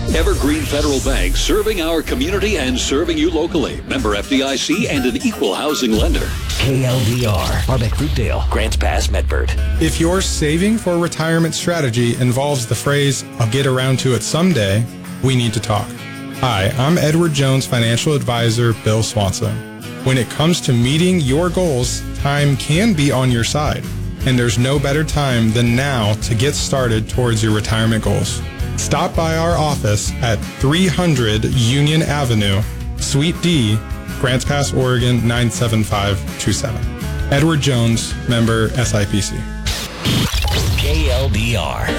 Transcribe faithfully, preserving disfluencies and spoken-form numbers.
Evergreen Federal Bank, serving our community and serving you locally. Member F D I C and an equal housing lender. K L D R, Harbeck Fruitdale, Grants Pass, Medford. If your saving for retirement strategy involves the phrase, I'll get around to it someday, we need to talk. Hi, I'm Edward Jones financial advisor Bill Swanson. When it comes to meeting your goals, time can be on your side, and there's no better time than now to get started towards your retirement goals. Stop by our office at three hundred Union Avenue, Suite D, Grants Pass, Oregon nine seven five two seven. Edward Jones, member S I P C. K L D R.